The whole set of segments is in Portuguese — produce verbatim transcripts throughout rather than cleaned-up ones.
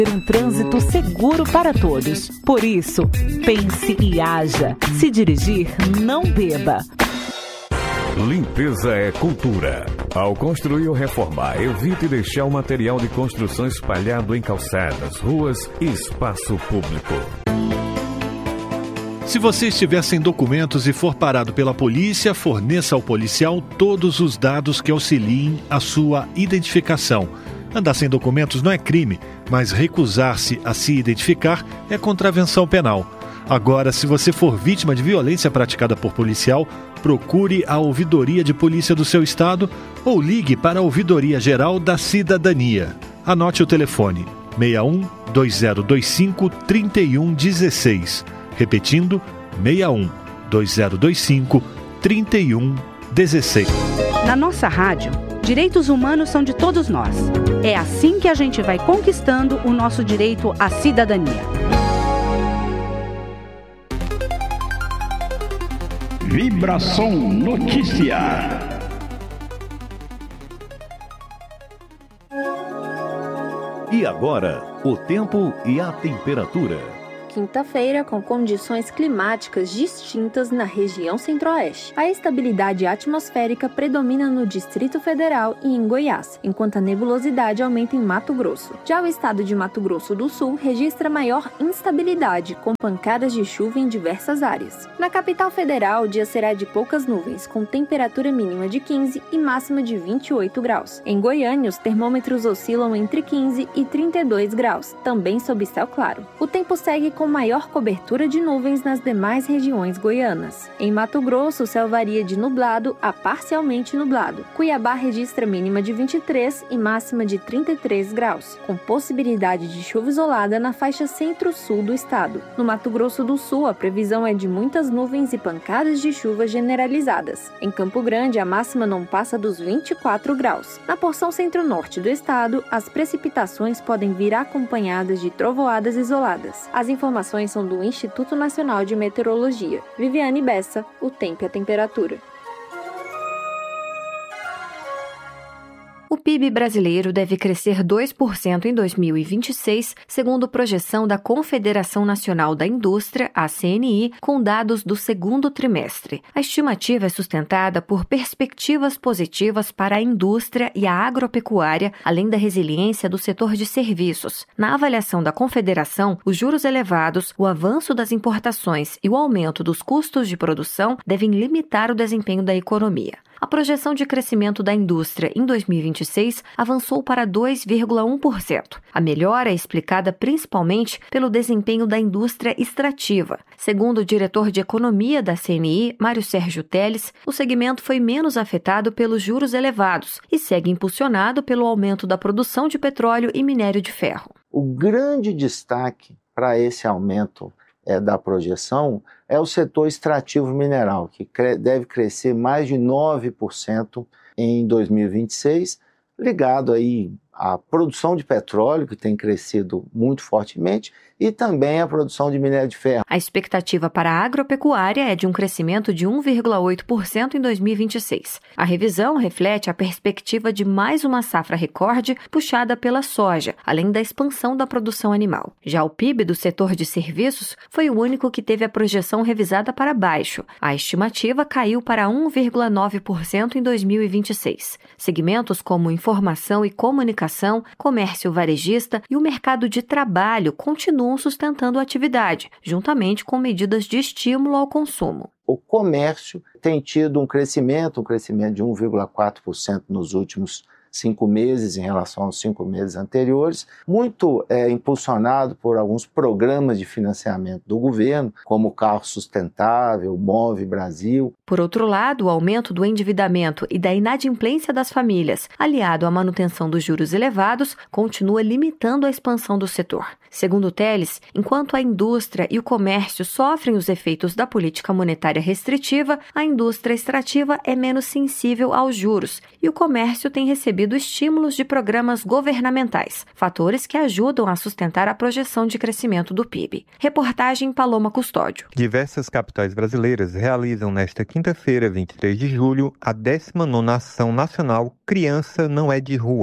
Um trânsito seguro para todos. Por isso, pense e haja. Se dirigir, não beba. Limpeza é cultura. Ao construir ou reformar, evite deixar o material de construção espalhado em calçadas, ruas e espaço público. Se você estiver sem documentos e for parado pela polícia, forneça ao policial todos os dados que auxiliem a sua identificação. Andar sem documentos não é crime, mas recusar-se a se identificar é contravenção penal. Agora, se você for vítima de violência praticada por policial, procure a Ouvidoria de Polícia do seu estado ou ligue para a Ouvidoria Geral da Cidadania. Anote o telefone seis um dois zero dois cinco três um um seis. Repetindo, seis um dois zero dois cinco três um um seis. Na nossa rádio, direitos humanos são de todos nós. É assim que a gente vai conquistando o nosso direito à cidadania. Vibração Notícia. E agora, o tempo e a temperatura. Quinta-feira, com condições climáticas distintas na região centro-oeste. A estabilidade atmosférica predomina no Distrito Federal e em Goiás, enquanto a nebulosidade aumenta em Mato Grosso. Já o estado de Mato Grosso do Sul registra maior instabilidade, com pancadas de chuva em diversas áreas. Na capital federal, o dia será de poucas nuvens, com temperatura mínima de quinze e máxima de vinte e oito graus. Em Goiânia, os termômetros oscilam entre quinze e trinta e dois graus, também sob céu claro. O tempo segue com com maior cobertura de nuvens nas demais regiões goianas. Em Mato Grosso, o céu varia de nublado a parcialmente nublado. Cuiabá registra mínima de vinte e três e máxima de trinta e três graus, com possibilidade de chuva isolada na faixa centro-sul do estado. No Mato Grosso do Sul, a previsão é de muitas nuvens e pancadas de chuva generalizadas. Em Campo Grande, a máxima não passa dos vinte e quatro graus. Na porção centro-norte do estado, as precipitações podem vir acompanhadas de trovoadas isoladas. As informações Informações são do Instituto Nacional de Meteorologia. Viviane Bessa, o tempo e a temperatura. O P I B brasileiro deve crescer dois por cento em dois mil e vinte e seis, segundo projeção da Confederação Nacional da Indústria, a C N I, com dados do segundo trimestre. A estimativa é sustentada por perspectivas positivas para a indústria e a agropecuária, além da resiliência do setor de serviços. Na avaliação da Confederação, os juros elevados, o avanço das importações e o aumento dos custos de produção devem limitar o desempenho da economia. A projeção de crescimento da indústria em dois mil e vinte e seis avançou para dois vírgula um por cento. A melhora é explicada principalmente pelo desempenho da indústria extrativa. Segundo o diretor de Economia da C N I, Mário Sérgio Teles, o segmento foi menos afetado pelos juros elevados e segue impulsionado pelo aumento da produção de petróleo e minério de ferro. O grande destaque para esse aumento É, da projeção é o setor extrativo mineral, que cre- deve crescer mais de nove por cento em dois mil e vinte e seis, ligado aí à produção de petróleo, que tem crescido muito fortemente, e também a produção de minério de ferro. A expectativa para a agropecuária é de um crescimento de um vírgula oito por cento em dois mil e vinte e seis. A revisão reflete a perspectiva de mais uma safra recorde puxada pela soja, além da expansão da produção animal. Já o P I B do setor de serviços foi o único que teve a projeção revisada para baixo. A estimativa caiu para um vírgula nove por cento em dois mil e vinte e seis. Segmentos como informação e comunicação, comércio varejista e o mercado de trabalho continuam sustentando a atividade, juntamente com medidas de estímulo ao consumo. O comércio tem tido um crescimento, um crescimento de um vírgula quatro por cento nos últimos cinco meses em relação aos cinco meses anteriores, muito é, impulsionado por alguns programas de financiamento do governo, como o Carro Sustentável, Move Brasil. Por outro lado, o aumento do endividamento e da inadimplência das famílias, aliado à manutenção dos juros elevados, continua limitando a expansão do setor. Segundo Teles, enquanto a indústria e o comércio sofrem os efeitos da política monetária restritiva, a indústria extrativa é menos sensível aos juros e o comércio tem recebido estímulos de programas governamentais, fatores que ajudam a sustentar a projeção de crescimento do P I B. Reportagem Paloma Custódio. Diversas capitais brasileiras realizam nesta quinta-feira, vinte e três de julho, a décima nona Ação Nacional Criança Não é de Rua.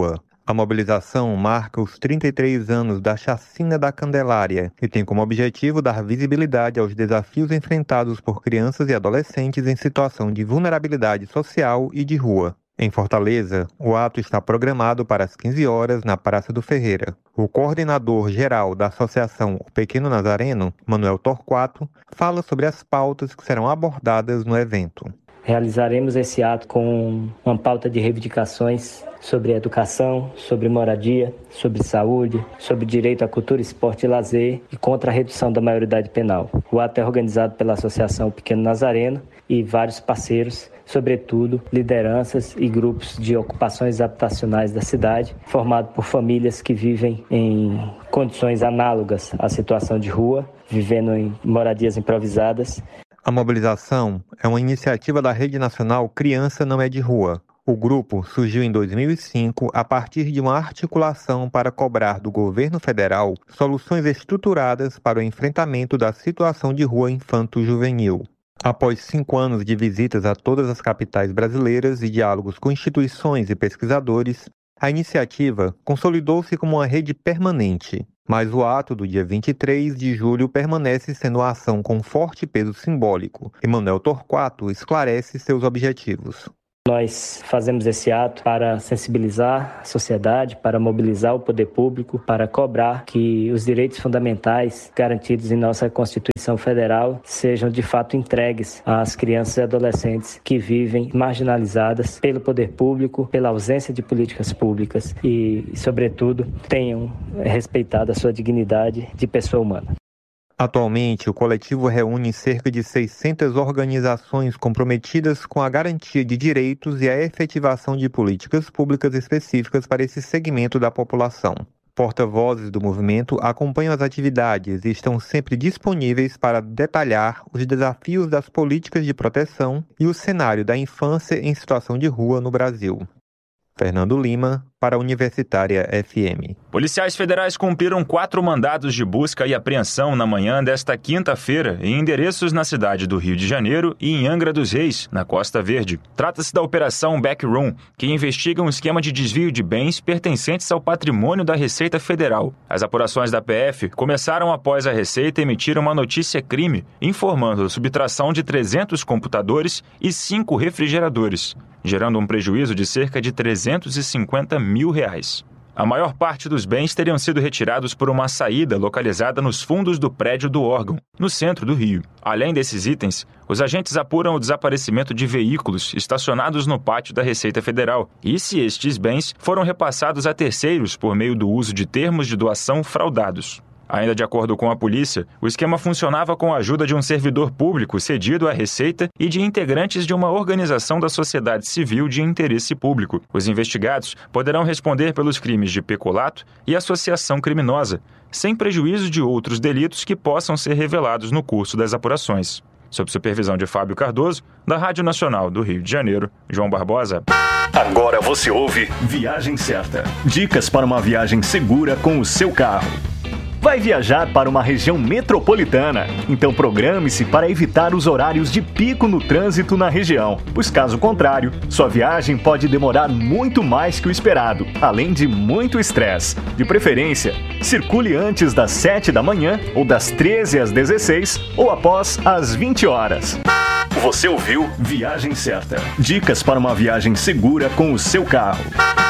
A mobilização marca os trinta e três anos da Chacina da Candelária e tem como objetivo dar visibilidade aos desafios enfrentados por crianças e adolescentes em situação de vulnerabilidade social e de rua. Em Fortaleza, o ato está programado para as quinze horas na Praça do Ferreira. O coordenador geral da Associação O Pequeno Nazareno, Manuel Torquato, fala sobre as pautas que serão abordadas no evento. Realizaremos esse ato com uma pauta de reivindicações sobre educação, sobre moradia, sobre saúde, sobre direito à cultura, esporte e lazer e contra a redução da maioridade penal. O ato é organizado pela Associação Pequeno Nazareno e vários parceiros, sobretudo lideranças e grupos de ocupações habitacionais da cidade, formado por famílias que vivem em condições análogas à situação de rua, vivendo em moradias improvisadas. A mobilização é uma iniciativa da Rede Nacional Criança Não é de Rua. O grupo surgiu em dois mil e cinco a partir de uma articulação para cobrar do governo federal soluções estruturadas para o enfrentamento da situação de rua infanto-juvenil. Após cinco anos de visitas a todas as capitais brasileiras e diálogos com instituições e pesquisadores, a iniciativa consolidou-se como uma rede permanente. Mas o ato do dia vinte e três de julho permanece sendo uma ação com forte peso simbólico. Manuel Torquato esclarece seus objetivos. Nós fazemos esse ato para sensibilizar a sociedade, para mobilizar o poder público, para cobrar que os direitos fundamentais garantidos em nossa Constituição Federal sejam de fato entregues às crianças e adolescentes que vivem marginalizadas pelo poder público, pela ausência de políticas públicas e, sobretudo, tenham respeitado a sua dignidade de pessoa humana. Atualmente, o coletivo reúne cerca de seiscentas organizações comprometidas com a garantia de direitos e a efetivação de políticas públicas específicas para esse segmento da população. Porta-vozes do movimento acompanham as atividades e estão sempre disponíveis para detalhar os desafios das políticas de proteção e o cenário da infância em situação de rua no Brasil. Fernando Lima, para a Universitária F M. Policiais federais cumpriram quatro mandados de busca e apreensão na manhã desta quinta-feira em endereços na cidade do Rio de Janeiro e em Angra dos Reis, na Costa Verde. Trata-se da Operação Backroom, que investiga um esquema de desvio de bens pertencentes ao patrimônio da Receita Federal. As apurações da P F começaram após a Receita emitir uma notícia-crime, informando a subtração de trezentos computadores e cinco refrigeradores, gerando um prejuízo de cerca de trezentos e cinquenta mil reais. A maior parte dos bens teriam sido retirados por uma saída localizada nos fundos do prédio do órgão, no centro do Rio. Além desses itens, os agentes apuram o desaparecimento de veículos estacionados no pátio da Receita Federal e se estes bens foram repassados a terceiros por meio do uso de termos de doação fraudados. Ainda de acordo com a polícia, o esquema funcionava com a ajuda de um servidor público cedido à Receita e de integrantes de uma organização da sociedade civil de interesse público. Os investigados poderão responder pelos crimes de peculato e associação criminosa, sem prejuízo de outros delitos que possam ser revelados no curso das apurações. Sob supervisão de Fábio Cardoso, da Rádio Nacional do Rio de Janeiro, João Barbosa. Agora você ouve Viagem Certa. Dicas para uma viagem segura com o seu carro. Vai viajar para uma região metropolitana, então programe-se para evitar os horários de pico no trânsito na região, pois caso contrário, sua viagem pode demorar muito mais que o esperado, além de muito estresse. De preferência, circule antes das sete da manhã, ou das treze às dezesseis, ou após as vinte horas. Você ouviu Viagem Certa. Dicas para uma viagem segura com o seu carro.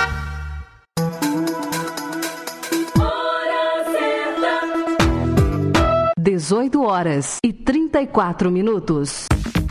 dezoito horas e trinta e quatro minutos.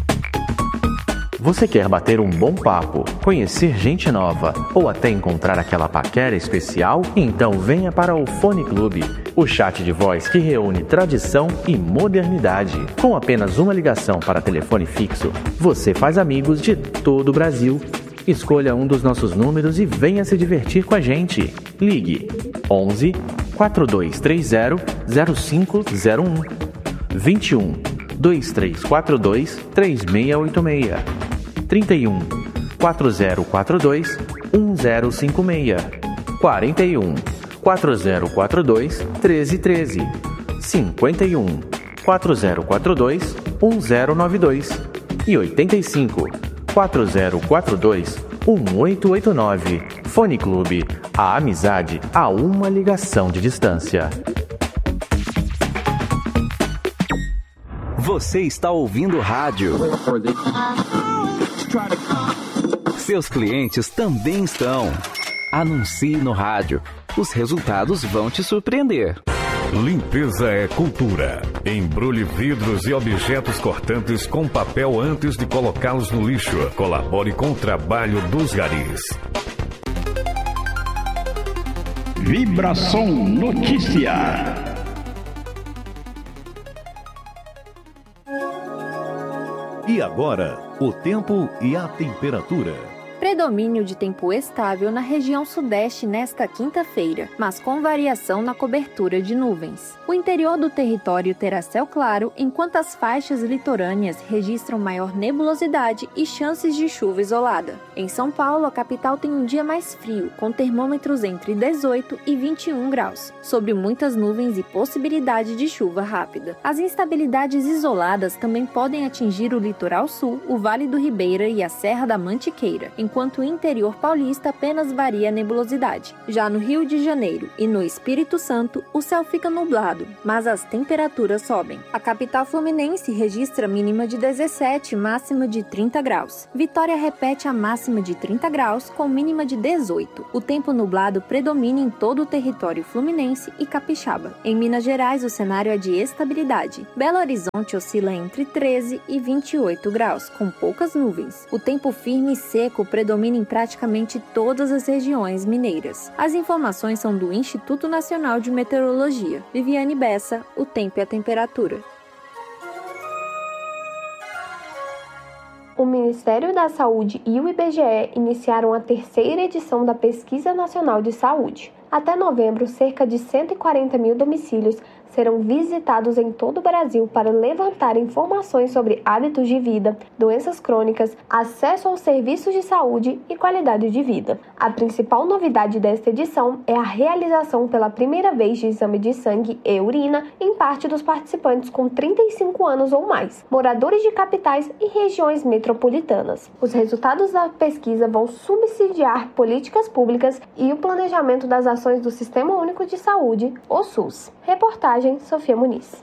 Você quer bater um bom papo, conhecer gente nova ou até encontrar aquela paquera especial? Então venha para o Fone Clube, o chat de voz que reúne tradição e modernidade. Com apenas uma ligação para telefone fixo, você faz amigos de todo o Brasil. Escolha um dos nossos números e venha se divertir com a gente. Ligue onze, quatro dois três zero, zero cinco zero um, vinte e um, dois três quatro dois, três seis oito seis, trinta e um, quatro zero quatro dois, um zero cinco seis, quarenta e um, quatro zero quatro dois, treze treze, cinquenta e um, quatro zero quatro dois, um zero nove dois e oitenta e cinco, quatro zero quatro dois, um oito oito nove. Fone Clube, A amizade a uma ligação de distância. Você está ouvindo rádio. Seus clientes também estão. Anuncie no rádio. Os resultados vão te surpreender. Limpeza é cultura. Embrulhe vidros e objetos cortantes com papel antes de colocá-los no lixo. Colabore com o trabalho dos garis. Vibração Notícia. E agora, o tempo e a temperatura. Predomínio de tempo estável na região sudeste nesta quinta-feira, mas com variação na cobertura de nuvens. O interior do território terá céu claro, enquanto as faixas litorâneas registram maior nebulosidade e chances de chuva isolada. Em São Paulo, a capital tem um dia mais frio, com termômetros entre dezoito e vinte e um graus, sobre muitas nuvens e possibilidade de chuva rápida. As instabilidades isoladas também podem atingir o litoral sul, o Vale do Ribeira e a Serra da Mantiqueira, enquanto o interior paulista apenas varia a nebulosidade. Já no Rio de Janeiro e no Espírito Santo, o céu fica nublado, mas as temperaturas sobem. A capital fluminense registra mínima de dezessete e máxima de trinta graus. Vitória repete a máxima de trinta graus com mínima de dezoito. O tempo nublado predomina em todo o território fluminense e capixaba. Em Minas Gerais, o cenário é de estabilidade. Belo Horizonte oscila entre treze e vinte e oito graus, com poucas nuvens. O tempo firme e seco predomina em praticamente todas as regiões mineiras. As informações são do Instituto Nacional de Meteorologia. Viviane Bessa, o tempo e a temperatura. O Ministério da Saúde e o I B G E iniciaram a terceira edição da Pesquisa Nacional de Saúde. Até novembro, cerca de cento e quarenta mil domicílios serão visitados em todo o Brasil para levantar informações sobre hábitos de vida, doenças crônicas, acesso aos serviços de saúde e qualidade de vida. A principal novidade desta edição é a realização pela primeira vez de exame de sangue e urina em parte dos participantes com trinta e cinco anos ou mais, moradores de capitais e regiões metropolitanas. Os resultados da pesquisa vão subsidiar políticas públicas e o planejamento das ações do Sistema Único de Saúde, o SUS. Reportagem Sofia Muniz.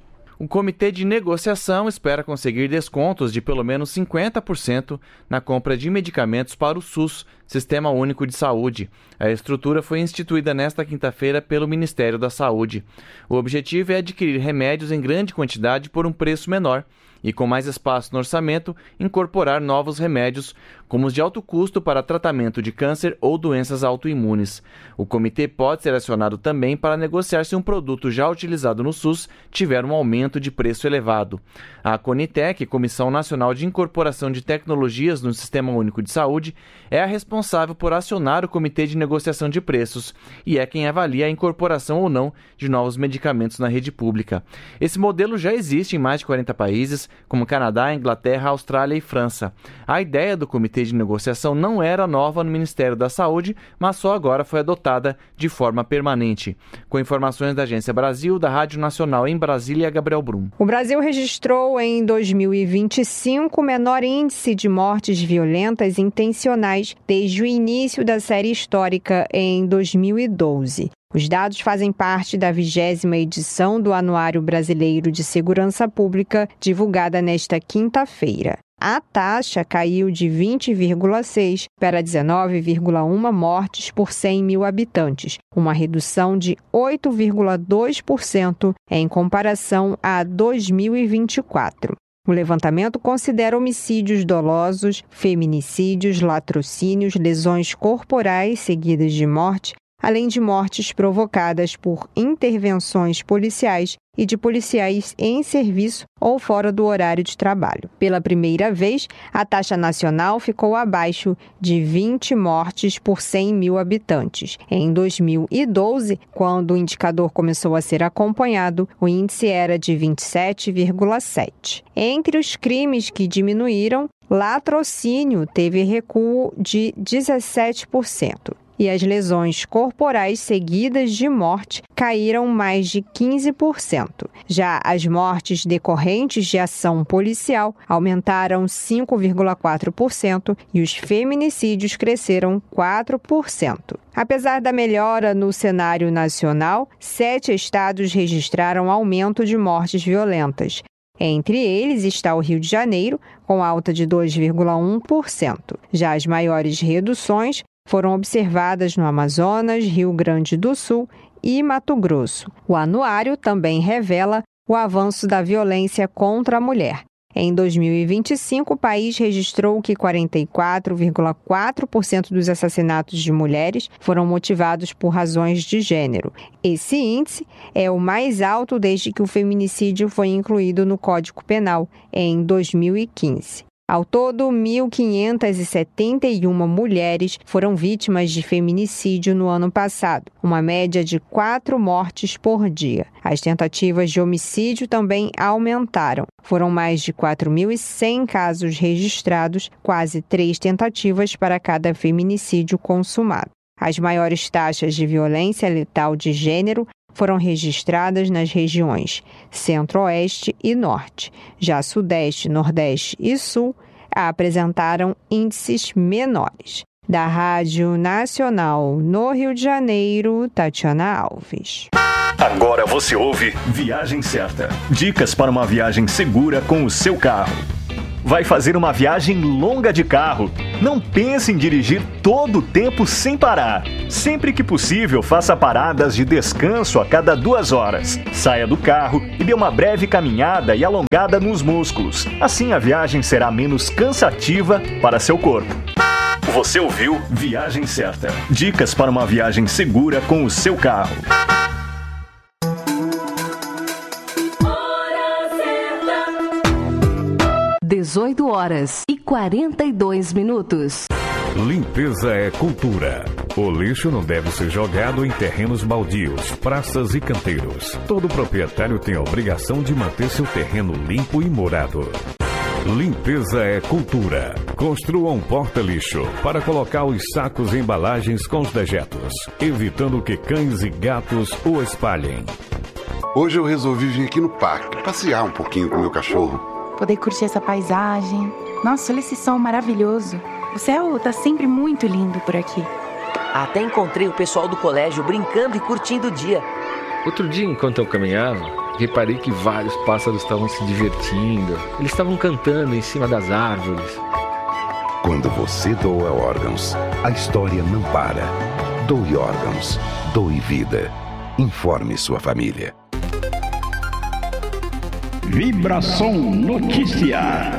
O Comitê de Negociação espera conseguir descontos de pelo menos cinquenta por cento na compra de medicamentos para o SUS, Sistema Único de Saúde. A estrutura foi instituída nesta quinta-feira pelo Ministério da Saúde. O objetivo é adquirir remédios em grande quantidade por um preço menor e, com mais espaço no orçamento, incorporar novos remédios, como os de alto custo para tratamento de câncer ou doenças autoimunes. O comitê pode ser acionado também para negociar se um produto já utilizado no SUS tiver um aumento de preço elevado. A Conitec, Comissão Nacional de Incorporação de Tecnologias no Sistema Único de Saúde, é a responsável por acionar o Comitê de Negociação de Preços e é quem avalia a incorporação ou não de novos medicamentos na rede pública. Esse modelo já existe em mais de quarenta países, como Canadá, Inglaterra, Austrália e França. A ideia do Comitê de Negociação não era nova no Ministério da Saúde, mas só agora foi adotada de forma permanente. Com informações da Agência Brasil, da Rádio Nacional em Brasília, Gabriel Brum. O Brasil registrou em dois mil e vinte e cinco o menor índice de mortes violentas intencionais desde o início da série histórica em dois mil e doze. Os dados fazem parte da vigésima edição do Anuário Brasileiro de Segurança Pública, divulgada nesta quinta-feira. A taxa caiu de vinte vírgula seis para dezenove vírgula um mortes por cem mil habitantes, uma redução de oito vírgula dois por cento em comparação a dois mil e vinte e quatro. O levantamento considera homicídios dolosos, feminicídios, latrocínios, lesões corporais seguidas de morte, além de mortes provocadas por intervenções policiais e de policiais em serviço ou fora do horário de trabalho. Pela primeira vez, a taxa nacional ficou abaixo de vinte mortes por cem mil habitantes. Em dois mil e doze, quando o indicador começou a ser acompanhado, o índice era de vinte e sete vírgula sete. Entre os crimes que diminuíram, latrocínio teve recuo de dezessete por cento. e as lesões corporais seguidas de morte caíram mais de quinze por cento. Já as mortes decorrentes de ação policial aumentaram cinco vírgula quatro por cento e os feminicídios cresceram quatro por cento. Apesar da melhora no cenário nacional, sete estados registraram aumento de mortes violentas. Entre eles está o Rio de Janeiro, com alta de dois vírgula um por cento. Já as maiores reduções foram observadas no Amazonas, Rio Grande do Sul e Mato Grosso. O anuário também revela o avanço da violência contra a mulher. Em dois mil e vinte e cinco, o país registrou que quarenta e quatro vírgula quatro por cento dos assassinatos de mulheres foram motivados por razões de gênero. Esse índice é o mais alto desde que o feminicídio foi incluído no Código Penal, em dois mil e quinze. Ao todo, mil quinhentas e setenta e uma mulheres foram vítimas de feminicídio no ano passado, uma média de quatro mortes por dia. As tentativas de homicídio também aumentaram. Foram mais de quatro mil e cem casos registrados, quase três tentativas para cada feminicídio consumado. As maiores taxas de violência letal de gênero foram registradas nas regiões Centro-Oeste e Norte. Já Sudeste, Nordeste e Sul apresentaram índices menores. Da Rádio Nacional no Rio de Janeiro, Tatiana Alves. Agora você ouve Viagem Certa. Dicas para uma viagem segura com o seu carro. Vai fazer uma viagem longa de carro? Não pense em dirigir todo o tempo sem parar. Sempre que possível, faça paradas de descanso a cada duas horas. Saia do carro e dê uma breve caminhada e alongada nos músculos. Assim a viagem será menos cansativa para seu corpo. Você ouviu Viagem Certa. Dicas para uma viagem segura com o seu carro. dezoito horas e quarenta e dois minutos. Limpeza é cultura. O lixo não deve ser jogado em terrenos baldios, praças e canteiros. Todo proprietário tem a obrigação de manter seu terreno limpo e morado. Limpeza é cultura. Construa um porta-lixo para colocar os sacos e embalagens com os dejetos, evitando que cães e gatos o espalhem. Hoje eu resolvi vir aqui no parque, passear um pouquinho com meu cachorro. Poder curtir essa paisagem. Nossa, olha esse sol maravilhoso. O céu tá sempre muito lindo por aqui. Até encontrei o pessoal do colégio brincando e curtindo o dia. Outro dia, enquanto eu caminhava, reparei que vários pássaros estavam se divertindo. Eles estavam cantando em cima das árvores. Quando você doa órgãos, a história não para. Doe órgãos. Doe vida. Informe sua família. Vibração Notícia.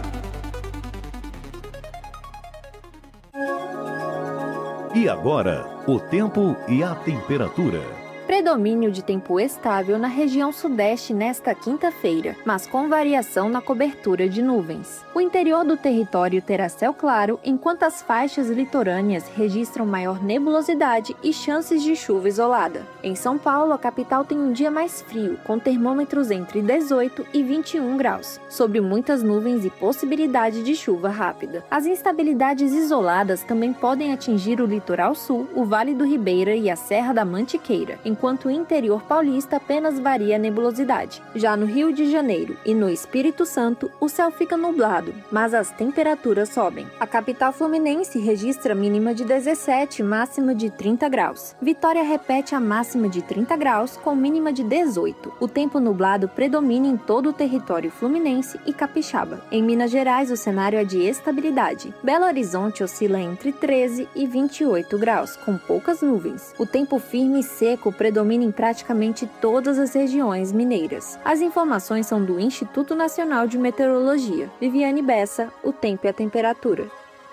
E agora, o tempo e a temperatura. Predomínio de tempo estável na região sudeste nesta quinta-feira, mas com variação na cobertura de nuvens. O interior do território terá céu claro, enquanto as faixas litorâneas registram maior nebulosidade e chances de chuva isolada. Em São Paulo, a capital tem um dia mais frio, com termômetros entre dezoito e vinte e um graus, sobre muitas nuvens e possibilidade de chuva rápida. As instabilidades isoladas também podem atingir o litoral sul, o Vale do Ribeira e a Serra da Mantiqueira, enquanto o interior paulista apenas varia a nebulosidade. Já no Rio de Janeiro e no Espírito Santo, o céu fica nublado, mas as temperaturas sobem. A capital fluminense registra mínima de dezessete, máxima de trinta graus. Vitória repete a máxima de trinta graus, com mínima de dezoito. O tempo nublado predomina em todo o território fluminense e capixaba. Em Minas Gerais, o cenário é de estabilidade. Belo Horizonte oscila entre treze e vinte e oito graus, com poucas nuvens. O tempo firme e seco predomina em praticamente todas as regiões mineiras. As informações são do Instituto Nacional de Meteorologia. Viviane Bessa, o tempo e a temperatura.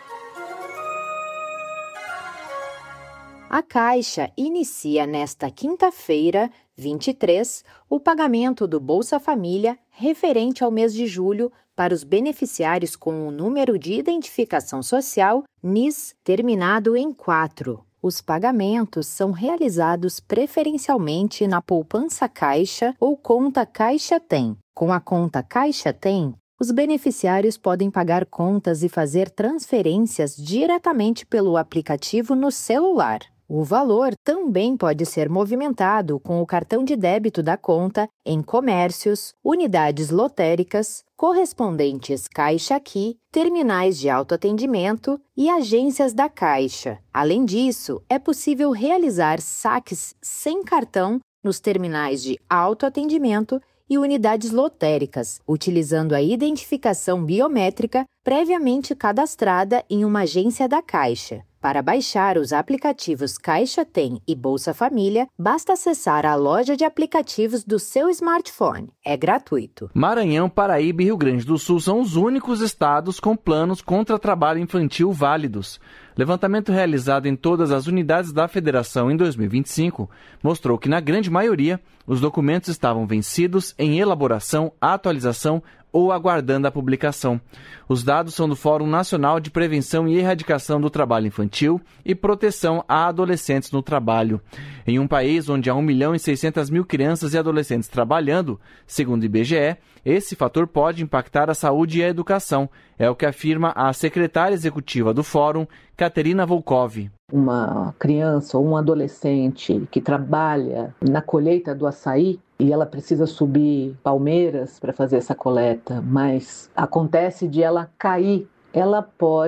A Caixa inicia nesta quinta-feira, vinte e três, o pagamento do Bolsa Família referente ao mês de julho para os beneficiários com o número de identificação social N I S terminado em quatro. Os pagamentos são realizados preferencialmente na poupança Caixa ou conta Caixa Tem. Com a conta Caixa Tem, os beneficiários podem pagar contas e fazer transferências diretamente pelo aplicativo no celular. O valor também pode ser movimentado com o cartão de débito da conta em comércios, unidades lotéricas, correspondentes Caixa Aqui, terminais de autoatendimento e agências da Caixa. Além disso, é possível realizar saques sem cartão nos terminais de autoatendimento e unidades lotéricas, utilizando a identificação biométrica previamente cadastrada em uma agência da Caixa. Para baixar os aplicativos Caixa Tem e Bolsa Família, basta acessar a loja de aplicativos do seu smartphone. É gratuito. Maranhão, Paraíba e Rio Grande do Sul são os únicos estados com planos contra trabalho infantil válidos. Levantamento realizado em todas as unidades da federação em dois mil e vinte e cinco mostrou que, na grande maioria, os documentos estavam vencidos, em elaboração, atualização ou aguardando a publicação. Os dados são do Fórum Nacional de Prevenção e Erradicação do Trabalho Infantil e Proteção a Adolescentes no Trabalho. Em um país onde há um milhão e seiscentas mil crianças e adolescentes trabalhando, segundo o I B G E, esse fator pode impactar a saúde e a educação. É o que afirma a secretária executiva do Fórum, Katerina Volkov. Uma criança ou um adolescente que trabalha na colheita do açaí e ela precisa subir palmeiras para fazer essa coleta, mas acontece de ela cair, ela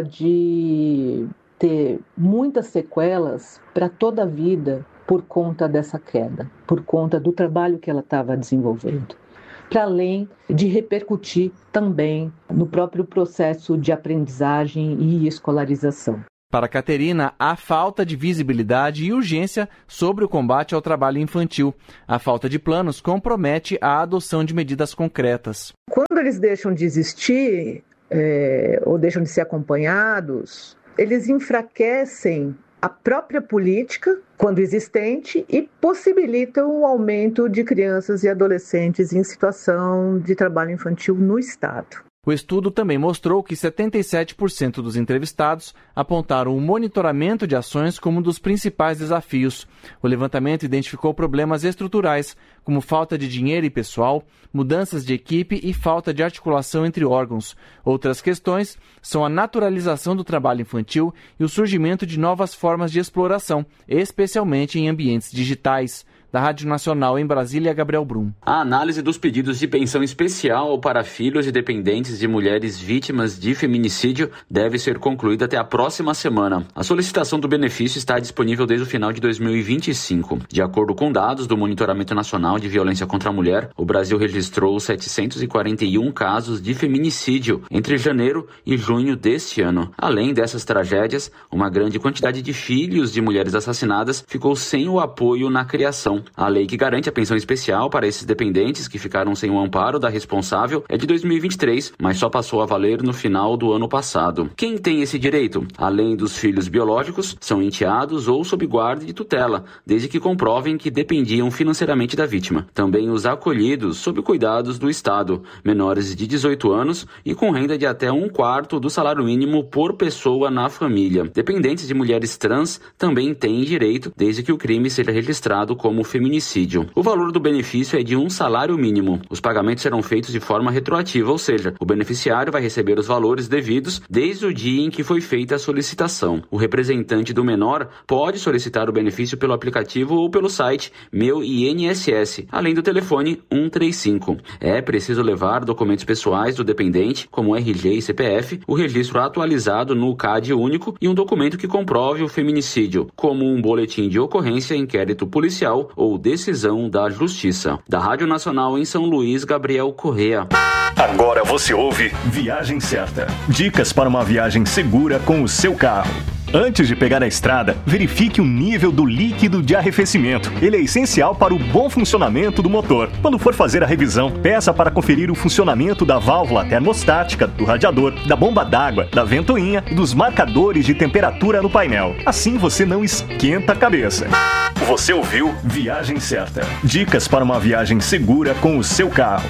pode ter muitas sequelas para toda a vida por conta dessa queda, por conta do trabalho que ela estava desenvolvendo, para além de repercutir também no próprio processo de aprendizagem e escolarização. Para Caterina, há falta de visibilidade e urgência sobre o combate ao trabalho infantil. A falta de planos compromete a adoção de medidas concretas. Quando eles deixam de existir é, ou deixam de ser acompanhados, eles enfraquecem a própria política, quando existente, e possibilitam o aumento de crianças e adolescentes em situação de trabalho infantil no Estado. O estudo também mostrou que setenta e sete por cento dos entrevistados apontaram o monitoramento de ações como um dos principais desafios. O levantamento identificou problemas estruturais, como falta de dinheiro e pessoal, mudanças de equipe e falta de articulação entre órgãos. Outras questões são a naturalização do trabalho infantil e o surgimento de novas formas de exploração, especialmente em ambientes digitais. Da Rádio Nacional em Brasília, Gabriel Brum. A análise dos pedidos de pensão especial para filhos e dependentes de mulheres vítimas de feminicídio deve ser concluída até a próxima semana. A solicitação do benefício está disponível desde o final de dois mil e vinte e cinco. De acordo com dados do Monitoramento Nacional de Violência contra a Mulher, o Brasil registrou setecentos e quarenta e um casos de feminicídio entre janeiro e junho deste ano. Além dessas tragédias, uma grande quantidade de filhos de mulheres assassinadas ficou sem o apoio na criação. A lei que garante a pensão especial para esses dependentes que ficaram sem o amparo da responsável é de dois mil e vinte e três, mas só passou a valer no final do ano passado. Quem tem esse direito? Além dos filhos biológicos, são enteados ou sob guarda de tutela, desde que comprovem que dependiam financeiramente da vítima. Também os acolhidos sob cuidados do Estado, menores de dezoito anos e com renda de até um quarto do salário mínimo por pessoa na família. Dependentes de mulheres trans também têm direito, desde que o crime seja registrado como feminicídio. O valor do benefício é de um salário mínimo. Os pagamentos serão feitos de forma retroativa, ou seja, o beneficiário vai receber os valores devidos desde o dia em que foi feita a solicitação. O representante do menor pode solicitar o benefício pelo aplicativo ou pelo site Meu I N S S, além do telefone um três cinco. É preciso levar documentos pessoais do dependente, como R G e C P F, o registro atualizado no C A D único e um documento que comprove o feminicídio, como um boletim de ocorrência, inquérito policial ou decisão da Justiça. Da Rádio Nacional em São Luís, Gabriel Correa. Agora você ouve Viagem Certa. Dicas para uma viagem segura com o seu carro. Antes de pegar a estrada, verifique o nível do líquido de arrefecimento. Ele é essencial para o bom funcionamento do motor. Quando for fazer a revisão, peça para conferir o funcionamento da válvula termostática, do radiador, da bomba d'água, da ventoinha e dos marcadores de temperatura no painel. Assim você não esquenta a cabeça. Você ouviu Viagem Certa. Dicas para uma viagem segura com o seu carro.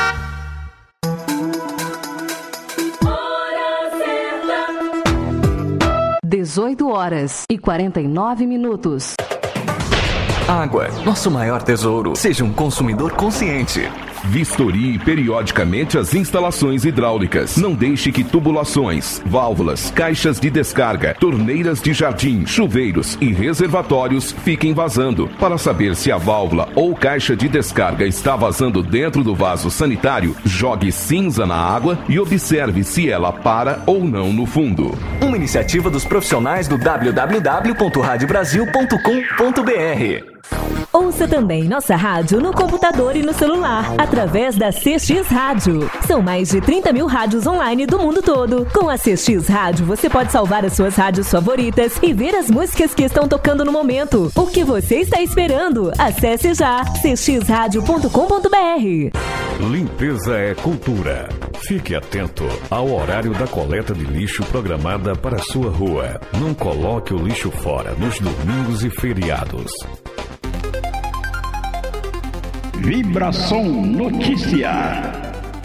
dezoito horas e quarenta e nove minutos. Água, nosso maior tesouro. Seja um consumidor consciente. Vistorie periodicamente as instalações hidráulicas. Não deixe que tubulações, válvulas, caixas de descarga, torneiras de jardim, chuveiros e reservatórios fiquem vazando. Para saber se a válvula ou caixa de descarga está vazando dentro do vaso sanitário, jogue cinza na água e observe se ela para ou não no fundo. Uma iniciativa dos profissionais do w w w ponto rádio brasil ponto com ponto b r. Ouça também nossa rádio no computador e no celular, através da C X Rádio. São mais de trinta mil rádios online do mundo todo. Com a C X Rádio, você pode salvar as suas rádios favoritas e ver as músicas que estão tocando no momento. O que você está esperando? Acesse já c x rádio ponto com ponto b r. Limpeza é cultura. Fique atento ao horário da coleta de lixo programada para a sua rua. Não coloque o lixo fora nos domingos e feriados. Vibração Notícia.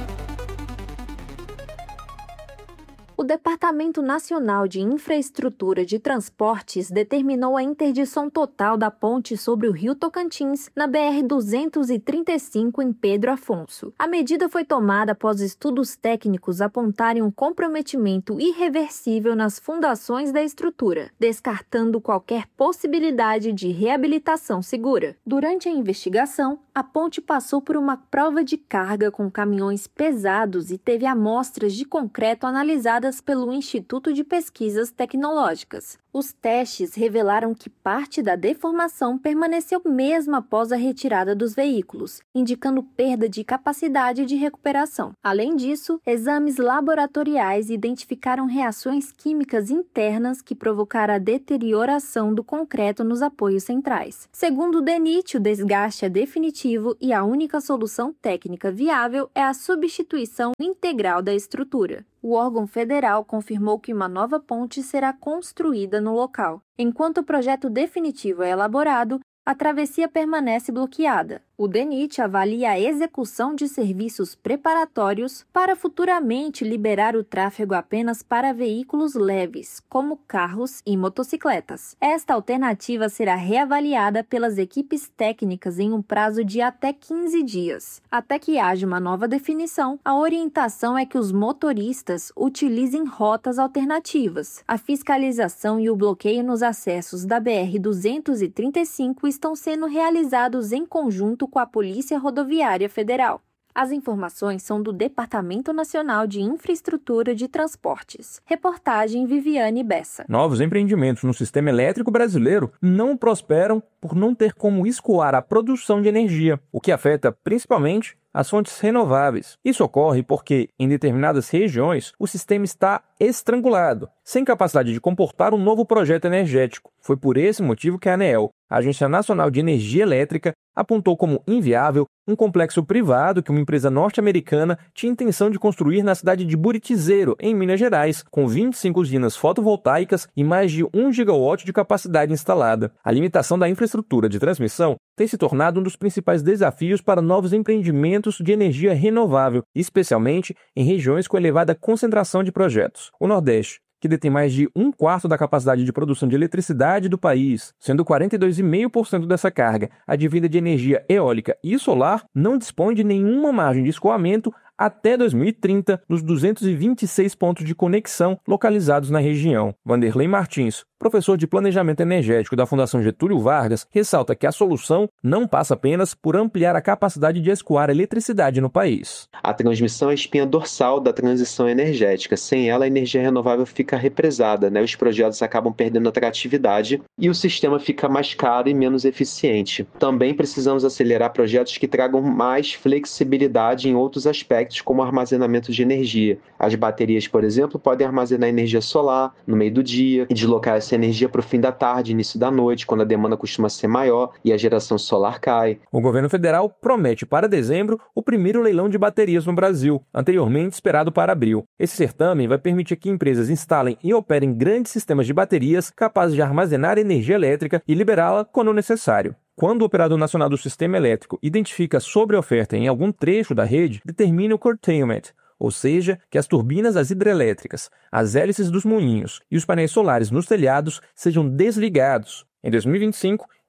O Departamento Nacional de Infraestrutura de Transportes determinou a interdição total da ponte sobre o Rio Tocantins, na B R duzentos e trinta e cinco, em Pedro Afonso. A medida foi tomada após estudos técnicos apontarem um comprometimento irreversível nas fundações da estrutura, descartando qualquer possibilidade de reabilitação segura. Durante a investigação, a ponte passou por uma prova de carga com caminhões pesados e teve amostras de concreto analisadas pelo Instituto de Pesquisas Tecnológicas. Os testes revelaram que parte da deformação permaneceu mesmo após a retirada dos veículos, indicando perda de capacidade de recuperação. Além disso, exames laboratoriais identificaram reações químicas internas que provocaram a deterioração do concreto nos apoios centrais. Segundo o DENIT, o desgaste é definitivo e a única solução técnica viável é a substituição integral da estrutura. O órgão federal confirmou que uma nova ponte será construída no local. Enquanto o projeto definitivo é elaborado, a travessia permanece bloqueada. O DENIT avalia a execução de serviços preparatórios para futuramente liberar o tráfego apenas para veículos leves, como carros e motocicletas. Esta alternativa será reavaliada pelas equipes técnicas em um prazo de até quinze dias. Até que haja uma nova definição, a orientação é que os motoristas utilizem rotas alternativas. A fiscalização e o bloqueio nos acessos da B R duzentos e trinta e cinco estão sendo realizados em conjunto com a Polícia Rodoviária Federal. As informações são do Departamento Nacional de Infraestrutura de Transportes. Reportagem Viviane Bessa. Novos empreendimentos no sistema elétrico brasileiro não prosperam por não ter como escoar a produção de energia, o que afeta principalmente as fontes renováveis. Isso ocorre porque, em determinadas regiões, o sistema está estrangulado, sem capacidade de comportar um novo projeto energético. Foi por esse motivo que a ANEEL, a Agência Nacional de Energia Elétrica, apontou como inviável um complexo privado que uma empresa norte-americana tinha intenção de construir na cidade de Buritizeiro, em Minas Gerais, com vinte e cinco usinas fotovoltaicas e mais de um gigawatt de capacidade instalada. A limitação da infraestrutura de transmissão tem se tornado um dos principais desafios para novos empreendimentos de energia renovável, especialmente em regiões com elevada concentração de projetos. O Nordeste, que detém mais de um quarto da capacidade de produção de eletricidade do país, sendo quarenta e dois vírgula cinco por cento dessa carga advinda de energia eólica e solar, não dispõe de nenhuma margem de escoamento até dois mil e trinta nos duzentos e vinte e seis pontos de conexão localizados na região. Vanderlei Martins, professor de Planejamento Energético da Fundação Getúlio Vargas, ressalta que a solução não passa apenas por ampliar a capacidade de escoar eletricidade no país. A transmissão é a espinha dorsal da transição energética. Sem ela, a energia renovável fica represada, né? Os projetos acabam perdendo atratividade e o sistema fica mais caro e menos eficiente. Também precisamos acelerar projetos que tragam mais flexibilidade em outros aspectos, como o armazenamento de energia. As baterias, por exemplo, podem armazenar energia solar no meio do dia e deslocar essa energia para o fim da tarde, início da noite, quando a demanda costuma ser maior e a geração solar cai. O governo federal promete para dezembro o primeiro leilão de baterias no Brasil, anteriormente esperado para abril. Esse certame vai permitir que empresas instalem e operem grandes sistemas de baterias capazes de armazenar energia elétrica e liberá-la quando necessário. Quando o Operador Nacional do Sistema Elétrico identifica sobreoferta em algum trecho da rede, determina o curtailment, ou seja, que as turbinas das hidrelétricas, as hélices dos moinhos e os painéis solares nos telhados sejam desligados. Em dois mil e vinte e cinco,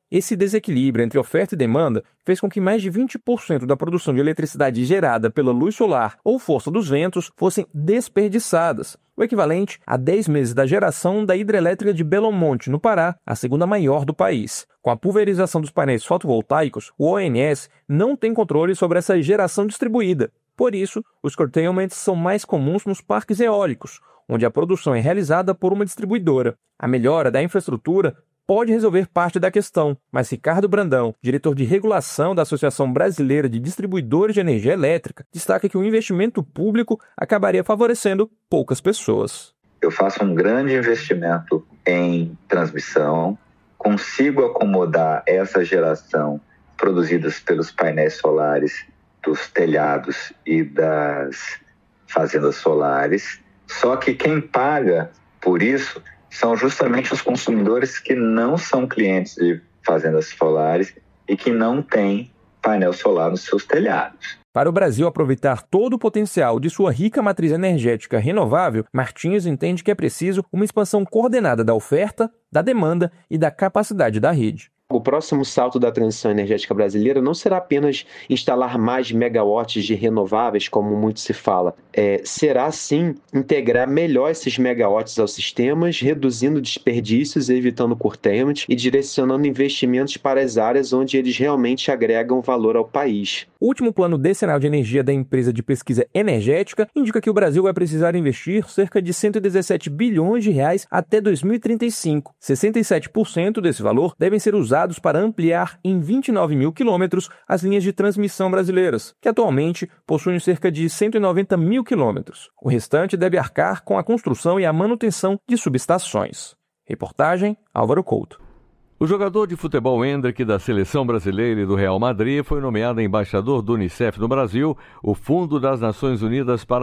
Esse desequilíbrio entre oferta e demanda fez com que mais de vinte por cento da produção de eletricidade gerada pela luz solar ou força dos ventos fossem desperdiçadas, o equivalente a dez meses da geração da hidrelétrica de Belo Monte, no Pará, a segunda maior do país. Com a pulverização dos painéis fotovoltaicos, o O N S não tem controle sobre essa geração distribuída. Por isso, os curtailments são mais comuns nos parques eólicos, onde a produção é realizada por uma distribuidora. A melhora da infraestrutura pode resolver parte da questão, mas Ricardo Brandão, diretor de regulação da Associação Brasileira de Distribuidores de Energia Elétrica, destaca que o investimento público acabaria favorecendo poucas pessoas. Eu faço um grande investimento em transmissão, consigo acomodar essa geração produzida pelos painéis solares dos telhados e das fazendas solares, só que quem paga por isso são justamente os consumidores que não são clientes de fazendas solares e que não têm painel solar nos seus telhados. Para o Brasil aproveitar todo o potencial de sua rica matriz energética renovável, Martins entende que é preciso uma expansão coordenada da oferta, da demanda e da capacidade da rede. O próximo salto da transição energética brasileira não será apenas instalar mais megawatts de renováveis, como muito se fala. É, será, sim, integrar melhor esses megawatts aos sistemas, reduzindo desperdícios, evitando curtailment e direcionando investimentos para as áreas onde eles realmente agregam valor ao país. O último plano decenal de energia da empresa de pesquisa energética indica que o Brasil vai precisar investir cerca de cento e dezessete bilhões de reais até dois mil e trinta e cinco. sessenta e sete por cento desse valor devem ser usados para ampliar em vinte e nove mil quilômetros as linhas de transmissão brasileiras, que atualmente possuem cerca de cento e noventa mil quilômetros. O restante deve arcar com a construção e a manutenção de subestações. Reportagem Álvaro Couto. O jogador de futebol Endrick da Seleção Brasileira e do Real Madrid foi nomeado embaixador do Unicef no Brasil, o Fundo das Nações Unidas para